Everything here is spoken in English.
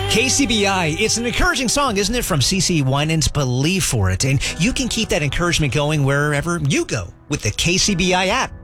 KCBI, it's an encouraging song, isn't it, from CeCe Winans, Believe for It. And you can keep that encouragement going wherever you go with the KCBI app.